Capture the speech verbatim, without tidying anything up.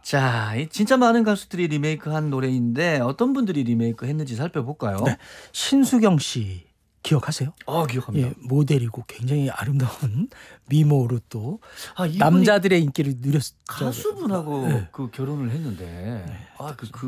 자, 이 진짜 많은 가수들이 리메이크한 노래인데 어떤 분들이 리메이크 했는지 살펴볼까요? 네. 신수경 씨 기억하세요? 아, 기억합니다. 예, 모델이고 굉장히 아름다운 미모로 또 아, 이분이 남자들의 인기를 누렸죠. 가수분하고 네. 그 결혼을 했는데 아, 그, 그